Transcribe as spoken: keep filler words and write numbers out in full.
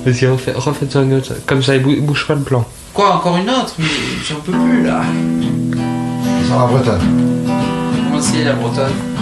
Vas-y, refais, refais une autre. Comme ça, il bou- bouge pas le plan. Quoi, encore une autre? Mais j'en peux plus là. Sur la bretonne. Comment c'est la bretonne?